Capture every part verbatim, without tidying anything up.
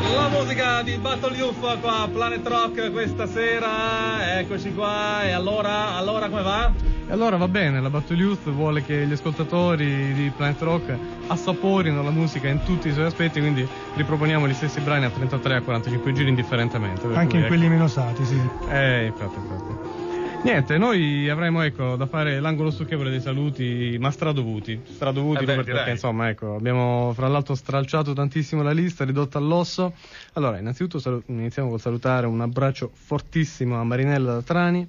La musica di Battle Youth qua a Planet Rock questa sera, eccoci qua. E allora, allora come va? E allora va bene, la Battle Youth vuole che gli ascoltatori di Planet Rock assaporino la musica in tutti i suoi aspetti, quindi riproponiamo gli stessi brani a trentatré a quarantacinque giri indifferentemente. Anche in cui, quelli ecco. meno usati, sì. Eh, infatti, infatti. Niente, noi avremo ecco da fare l'angolo stucchevole dei saluti, ma stradovuti, stradovuti Eh beh, perché, direi. insomma ecco abbiamo fra l'altro stralciato tantissimo la lista, ridotta all'osso. Allora, innanzitutto salu- iniziamo col salutare un abbraccio fortissimo a Marinella da Trani,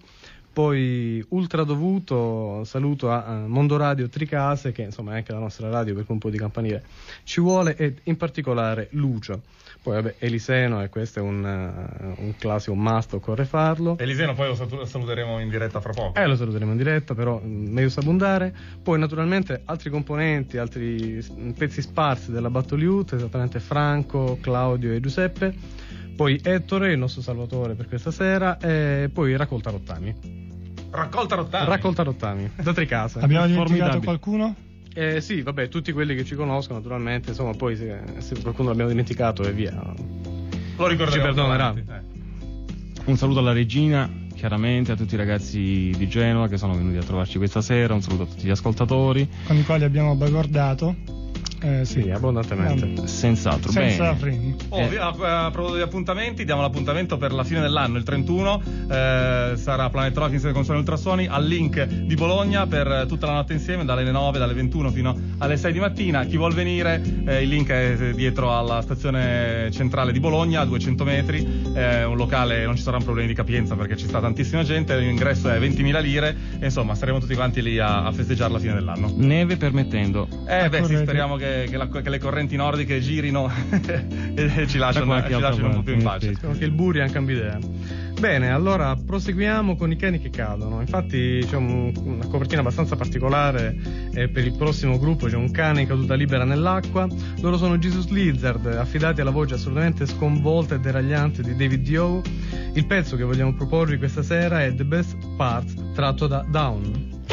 poi ultra dovuto saluto a, a Mondo Radio Tricase, che insomma è anche la nostra radio perché un po' di campanile ci vuole, e in particolare Lucio. Poi vabbè, Eliseno, e questo è un, uh, un classico, un must, occorre farlo. Eliseno poi lo satu- saluteremo in diretta fra poco. Eh, lo saluteremo in diretta, però mh, meglio sabundare. Poi naturalmente altri componenti, altri s- pezzi sparsi della Battle Youth, esattamente Franco, Claudio e Giuseppe. Poi Ettore, il nostro salvatore per questa sera, e poi Raccolta Rottami. Raccolta Rottami. Raccolta Rottami, da Tricase. Abbiamo dimenticato Formidabile. qualcuno? Eh, sì, vabbè, tutti quelli che ci conoscono naturalmente, insomma, poi se, se qualcuno l'abbiamo dimenticato e via. Lo ricorderemo. Ci perdonerà. più avanti, eh. Un saluto alla regina, chiaramente a tutti i ragazzi di Genova che sono venuti a trovarci questa sera, un saluto a tutti gli ascoltatori. Con i quali abbiamo bagordato. Eh, sì, Sì, abbondantemente. Senz'altro, senza bene. freni. Oh, Eh. via- a, a proposito di appuntamenti, diamo l'appuntamento per la fine dell'anno, il trentuno, eh, sarà Planet Rock insieme con Suoni Ultrasuoni al Link di Bologna per tutta la notte insieme, dalle nove, dalle ventuno fino alle sei di mattina. Chi vuol venire, eh, il Link è dietro alla stazione centrale di Bologna, a duecento metri, è un locale, non ci saranno problemi di capienza perché ci sta tantissima gente, l'ingresso è ventimila lire, e insomma saremo tutti quanti lì a, a festeggiare la fine dell'anno. Neve permettendo. Eh beh sì, correte. speriamo che Che, la- che le correnti nordiche girino e ci lasciano, qualche ci altra lasciano un po' più in parte, pace. sì. Anche il Burian cambia idea. Bene, allora proseguiamo con i cani che cadono. Infatti c'è un- una copertina abbastanza particolare, e per il prossimo gruppo c'è un cane in caduta libera nell'acqua. Loro sono Jesus Lizard, affidati alla voce assolutamente sconvolta e deragliante di David Dio. Il pezzo che vogliamo proporvi questa sera è The Best Part, tratto da Down.